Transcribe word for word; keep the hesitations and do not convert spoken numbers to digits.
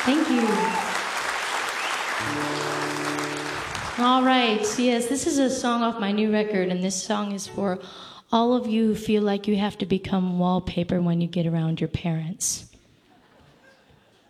Thank you. All right, yes, this is a song off my new record, and this song is for all of you who feel like you have to become wallpaper when you get around your parents.